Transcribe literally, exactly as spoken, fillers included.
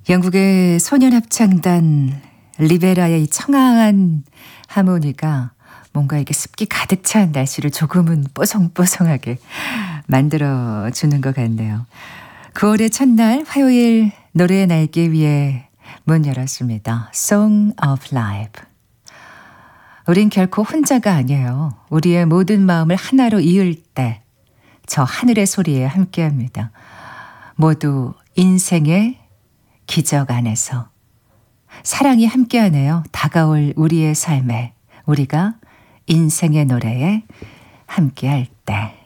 영국의 소년합창단 리베라의 이 청아한 하모니가 뭔가 이렇게 습기 가득 찬 날씨를 조금은 뽀송뽀송하게 만들어주는 것 같네요. 구월의 첫날 화요일 노래의 날개 위에 문 열었습니다. Song of Life. 우린 결코 혼자가 아니에요. 우리의 모든 마음을 하나로 이을 때 저 하늘의 소리에 함께합니다. 모두 인생의 기적 안에서 사랑이 함께하네요. 다가올 우리의 삶에 우리가 인생의 노래에 함께할 때.